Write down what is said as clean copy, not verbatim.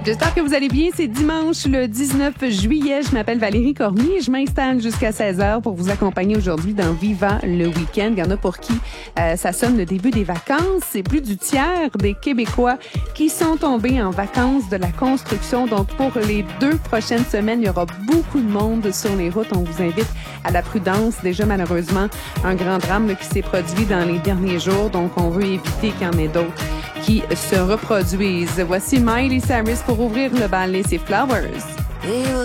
J'espère que vous allez bien. C'est dimanche le 19 juillet. Je m'appelle Valérie Cormier. Je m'installe jusqu'à 16h pour vous accompagner aujourd'hui dans Viva le week-end. Il y en a pour qui ça sonne le début des vacances. C'est plus du tiers des Québécois qui sont tombés en vacances de la construction. Donc, pour les 2 prochaines semaines, il y aura beaucoup de monde sur les routes. On vous invite à la prudence. Déjà, malheureusement, un grand drame qui s'est produit dans les derniers jours. Donc, on veut éviter qu'il y en ait d'autres qui se reproduisent. Voici Miley Cyrus pour ouvrir le bal Laissez Flowers.